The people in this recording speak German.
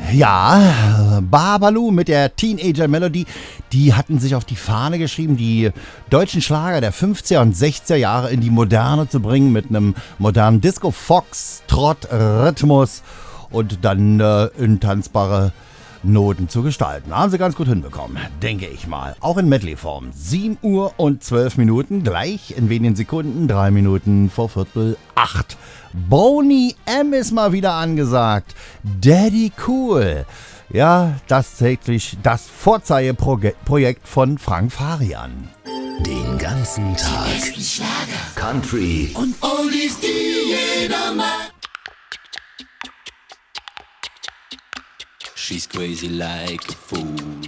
Ja, Babalu mit der Teenager Melody, die hatten sich auf die Fahne geschrieben, die deutschen Schlager der 50er und 60er Jahre in die Moderne zu bringen mit einem modernen Disco-Fox-Trott-Rhythmus und dann in tanzbare Noten zu gestalten. Haben sie ganz gut hinbekommen, denke ich mal. Auch in Medley-Form. 7 Uhr und 12 Minuten, gleich in wenigen Sekunden, 3 Minuten vor 7:45. Boney M. ist mal wieder angesagt. Daddy Cool. Ja, das täglich das Vorzeigeprojekt von Frank Farian. Den ganzen Tag. Die besten Schlager. Country. Und Oldies, die jeder mag. She's crazy like a fool.